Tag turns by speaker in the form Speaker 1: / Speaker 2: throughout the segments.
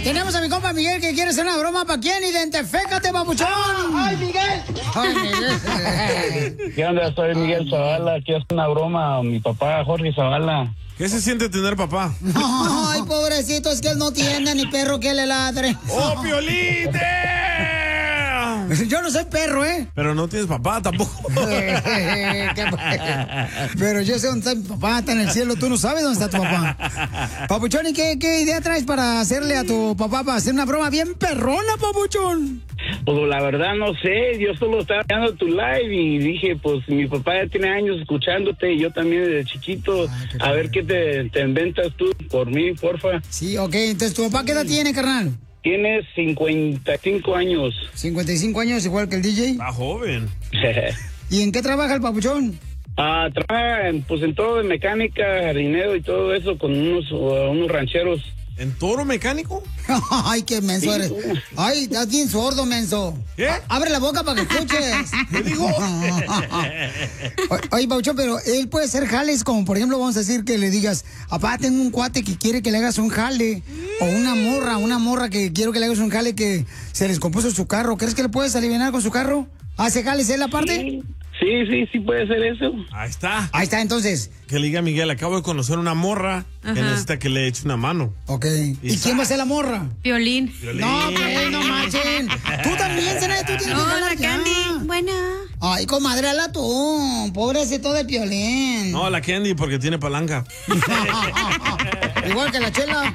Speaker 1: Tenemos a mi compa Miguel que quiere hacer una broma. ¿Para quién? Identifícate, papuchón. ¡Ay, Miguel! ¡Ay, Miguel!
Speaker 2: ¿Qué onda? Soy Miguel Zavala. Quiero hacer una broma a mi papá, Jorge Zavala.
Speaker 3: ¿Qué se siente tener papá?
Speaker 1: Ay, pobrecito, es que él no tiene ni perro que le ladre.
Speaker 3: ¡Oh, Piolín!
Speaker 1: Yo no soy perro, ¿eh?
Speaker 3: Pero no tienes papá tampoco.
Speaker 1: Pero yo sé dónde está mi papá, está en el cielo. Tú no sabes dónde está tu papá. Papuchón, ¿y qué idea traes para hacerle a tu papá, para hacer una broma bien perrona, papuchón?
Speaker 2: Pues la verdad no sé, yo solo estaba viendo tu live y dije, pues mi papá ya tiene años escuchándote y yo también desde chiquito. A ver qué te inventas tú por mí, porfa.
Speaker 1: Sí, ok, entonces, ¿tu papá qué edad tiene, carnal?
Speaker 2: Tiene 55 años.
Speaker 1: 55 años, igual que el DJ.
Speaker 3: Está joven.
Speaker 1: ¿Y en qué trabaja el papuchón?
Speaker 2: Trabaja pues en todo, de mecánica, jardinero y todo eso con unos rancheros.
Speaker 3: ¿En toro mecánico?
Speaker 1: Ay, qué menso eres. Ay, estás bien sordo, menso.
Speaker 3: ¿Qué?
Speaker 1: Abre la boca para que escuches.
Speaker 3: ¿Qué dijo?
Speaker 1: Oye, Pauchón, pero él puede hacer jales como, por ejemplo, vamos a decir que le digas, papá, tengo un cuate que quiere que le hagas un jale. O una morra que quiero que le hagas un jale que se les compuso su carro. ¿Crees que le puedes aliviar con su carro? ¿Hace jales él aparte?
Speaker 2: Sí, puede ser eso.
Speaker 3: Ahí está.
Speaker 1: Ahí está, entonces.
Speaker 3: Que le diga a Miguel, acabo de conocer una morra que necesita que le eche una mano.
Speaker 1: Ok. ¿Y quién va a ser la morra?
Speaker 4: Piolín.
Speaker 1: No, pues, no manchen. Tú también, Zenaida, tú tienes que
Speaker 4: Hola,
Speaker 1: jalar ya.
Speaker 4: Candy. Buena.
Speaker 1: Ay, comadre, hazla tú. Pobrecito de Piolín.
Speaker 3: No, la Candy porque tiene palanca.
Speaker 1: Igual que la Chela.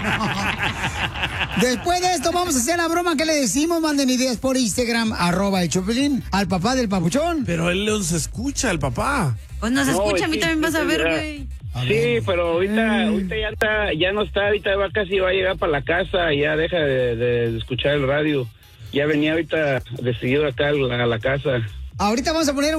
Speaker 1: Después de esto vamos a hacer la broma que le decimos. Manden ideas por Instagram, @el_Chopelín, al papá del papuchón.
Speaker 3: Pero él nos escucha, el papá.
Speaker 4: Pues nos escucha, a mí también vas a ver, güey.
Speaker 2: Sí, pero ahorita ya no está, ahorita casi va a llegar para la casa, ya deja de escuchar el radio. Ya venía ahorita decidido acá a la casa.
Speaker 1: Ahorita vamos a poner